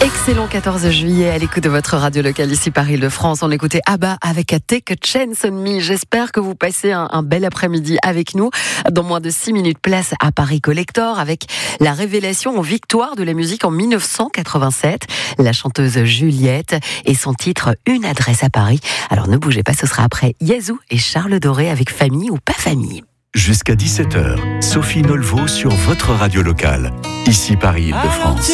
Excellent 14 juillet à l'écoute de votre radio locale ici par Île-de-France. On écoutait ABBA avec A Take a Chance on Me. J'espère que vous passez un bel après-midi avec nous. Dans moins de 6 minutes, place à Paris Collector avec la révélation en victoire de la musique en 1987. La chanteuse Juliette et son titre Une adresse à Paris. Alors ne bougez pas, ce sera après Yazoo et Charles Doré avec Famille ou pas famille. Jusqu'à 17h, Sophie Nolvo sur votre radio locale, ici Paris Île-de-France.